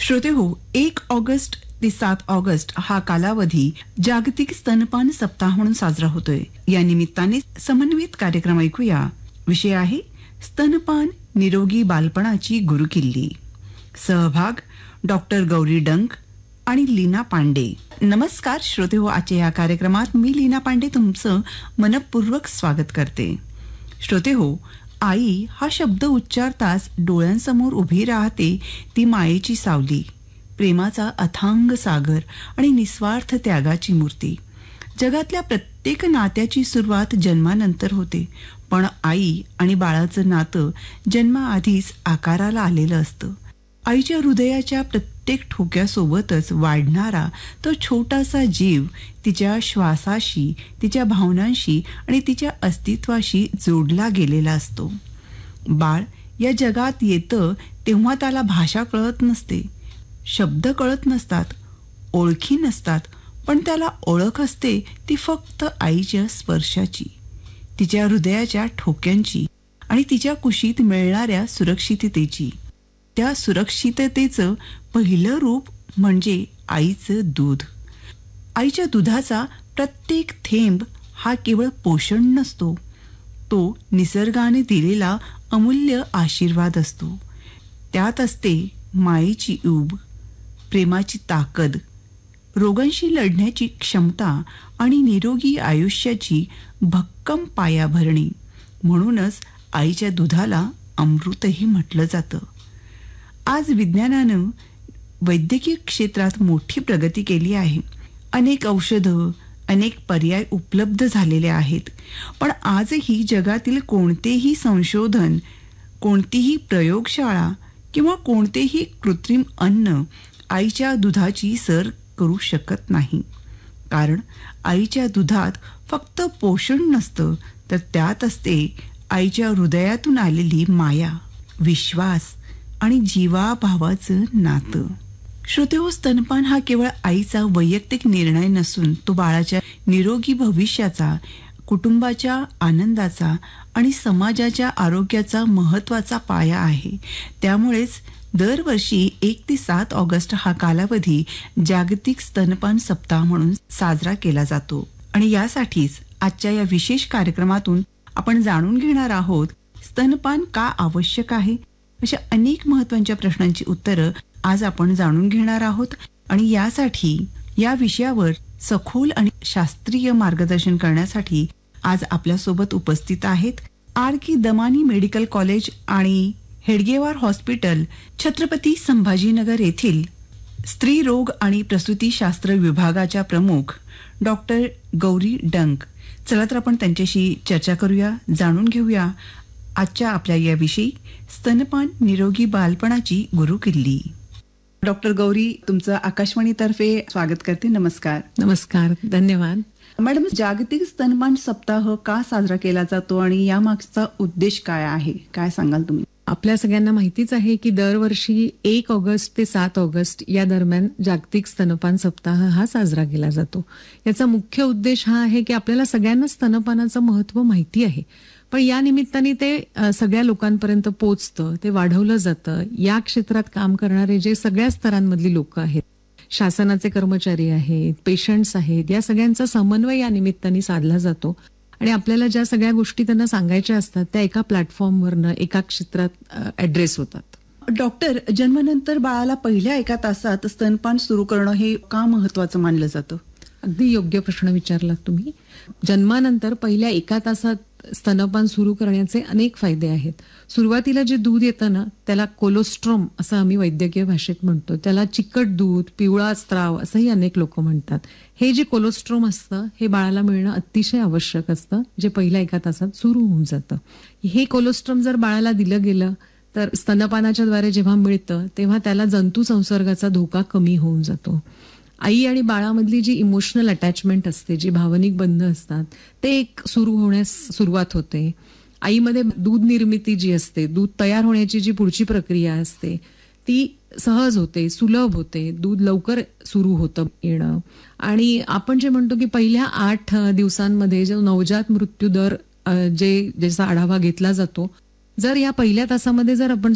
श्रोते हो, 1 ऑगस्ट ते 7 ऑगस्ट हा कालावधी जागतिक स्तनपान सप्ताह म्हणून साजरा होतोय. या निमित्ताने समन्वित कार्यक्रम ऐकूया. विषय आहे स्तनपान निरोगी बालपणाची गुरुकिल्ली. सहभाग डॉक्टर गौरी डंक आणि लीना पांडे. नमस्कार श्रोते हो, आजच्या या कार्यक्रमात मी लीना पांडे तुमचं मनपूर्वक स्वागत करते. श्रोते हो, आई हा शब्द उच्चारताच डोळ्यांसमोर उभी राहते ती मायेची सावली, प्रेमाचा अथांग सागर आणि निस्वार्थ त्यागाची मूर्ती. जगातल्या प्रत्येक नात्याची सुरुवात जन्मानंतर होते, पण आई आणि बाळाचं नातं जन्माआधीच आकाराला आलेलं असतं. आईच्या हृदयाच्या प्रत्येक ठोक्यासोबतच वाढणारा तो छोटासा जीव तिच्या श्वासाशी, तिच्या भावनांशी आणि तिच्या अस्तित्वाशी जोडला गेलेला असतो. बाळ या जगात येतं तेव्हा त्याला भाषा कळत नसते, शब्द कळत नसतात, ओळखी नसतात, पण त्याला ओळख असते ती फक्त आईच्या स्पर्शाची, तिच्या हृदयाच्या ठोक्यांची आणि तिच्या कुशीत मिळणाऱ्या सुरक्षिततेची. त्या सुरक्षिततेचं पहिलं रूप म्हणजे आईचं दूध. आईच्या दुधाचा प्रत्येक थेंब हा केवळ पोषण नसतो, तो निसर्गाने दिलेला अमूल्य आशीर्वाद असतो. त्यात असते मायेची ऊब, प्रेमाची ताकद, रोगांशी लढण्याची क्षमता आणि निरोगी आयुष्याची भक्कम पायाभरणी. म्हणूनच आईच्या दुधाला अमृतही म्हटलं जातं. आज विज्ञानानं वैद्यकीय क्षेत्रात मोठी प्रगती केली आहे. अनेक औषधं, अनेक पर्याय उपलब्ध झालेले आहेत. पण आजही जगातील कोणतेही संशोधन, कोणतीही प्रयोगशाळा किंवा कोणतेही कृत्रिम अन्न आईच्या दुधाची सर करू शकत नाही. कारण आईच्या दुधात फक्त पोषण नसतं, तर त्यात असते आईच्या हृदयातून आलेली माया, विश्वास आणि जीवाभावाचं नातं. श्रोतेहो, स्तनपान हा केवळ आईचा वैयक्तिक निर्णय नसून तो बाळाच्या निरोगी भविष्याचा, कुटुंबाच्या आनंदाचा आणि समाजाच्या आरोग्याचा महत्वाचा पाया आहे. त्यामुळेच दरवर्षी 1 ते 7 ऑगस्ट हा कालावधी जागतिक स्तनपान सप्ताह म्हणून साजरा केला जातो. आणि यासाठीच आजच्या या विशेष कार्यक्रमातून आपण जाणून घेणार आहोत स्तनपान का आवश्यक आहे. अशा अनेक महत्त्वाच्या प्रश्नांची उत्तरं आज आपण जाणून घेणार आहोत. आणि यासाठी या विषयावर सखोल आणि शास्त्रीय मार्गदर्शन करण्यासाठी आज आपल्यासोबत उपस्थित आहेत आर.के. दमानी मेडिकल कॉलेज आणि हेडगेवार हॉस्पिटल, छत्रपती संभाजीनगर येथील स्त्री रोग आणि प्रसूतीशास्त्र विभागाच्या प्रमुख डॉक्टर गौरी डंक. चला तर आपण त्यांच्याशी चर्चा करूया, जाणून घेऊया आजच्या आपल्या याविषयी स्तनपान निरोगी बालपणाची गुरुकिल्ली. डॉक्टर गौरी, तुमचं आकाशवाणीतर्फे स्वागत करते. नमस्कार. नमस्कार, धन्यवाद. मॅडम, जागतिक स्तनपान सप्ताह का साजरा केला जातो आणि यामागचा उद्देश काय आहे, काय सांगाल तुम्ही? आपल्या सगळ्यांना माहितीच आहे की दरवर्षी 1 ऑगस्ट ते 7 ऑगस्ट या दरम्यान जागतिक स्तनपान सप्ताह हा साजरा केला जातो. याचा मुख्य उद्देश हा आहे की आपल्याला सगळ्यांना स्तनपानाचं महत्व माहिती आहे, पण या निमित्ताने ते सगळ्या लोकांपर्यंत पोचतं, ते वाढवलं जातं. या क्षेत्रात काम करणारे जे सगळ्या स्तरांमधली लोक आहेत, शासनाचे कर्मचारी आहेत, पेशंट्स आहेत, या सगळ्यांचा समन्वय या निमित्ताने साधला जातो. आणि आपल्याला ज्या सगळ्या गोष्टी त्यांना सांगायच्या असतात त्या एका प्लॅटफॉर्मवरनं एका क्षेत्रात ऍड्रेस होतात. डॉक्टर, जन्मानंतर बाळाला पहिल्या 1 तासात स्तनपान सुरू करणं हे का महत्वाचं मानलं जातं? अगदी योग्य प्रश्न विचारलात तुम्ही. जन्मानंतर पहिल्या 1 तासात स्तनपान सुरू करण्याचे अनेक फायदे आहेत. सुरुवातीला जे दूध येतं ना, त्याला कोलोस्ट्रॉम असं आम्ही वैद्यकीय भाषेत म्हणतो. त्याला चिकट दूध, पिवळा स्त्राव असंही अनेक लोक म्हणतात. हे जे कोलोस्ट्रॉम असतं हे बाळाला मिळणं अतिशय आवश्यक असतं, जे पहिल्या 1 तासात सुरू होऊन जातं. हे कोलोस्ट्रॉम जर बाळाला दिलं गेलं तर स्तनपानाच्या द्वारे जेव्हा मिळतं तेव्हा त्याला जंतू संसर्गाचा धोका कमी होऊन जातो. आई आणि बाळामधली जी इमोशनल अटॅचमेंट असते, जी भावनिक बंध असतात, ते एक सुरू होण्यास सुरुवात होते. आईमध्ये दूध निर्मिती जी असते, दूध तयार होण्याची जी पुढची प्रक्रिया असते ती सहज होते, सुलभ होते. दूध लवकर सुरू होतं येणं. आणि आपण जे म्हणतो की पहिल्या 8 दिवसांमध्ये जो नवजात मृत्यू दर ज्याचा आढावा घेतला जातो, जर या पहिल्या तासामध्ये जर आपण